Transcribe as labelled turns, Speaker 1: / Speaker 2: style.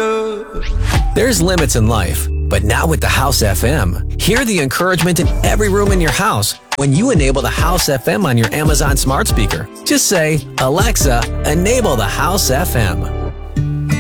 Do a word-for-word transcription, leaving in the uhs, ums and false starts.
Speaker 1: good.
Speaker 2: There's limits in life, but now with the House F M, hear the encouragement in every room in your house when you enable the House F M on your Amazon smart speaker. Just say, Alexa, enable the House F M.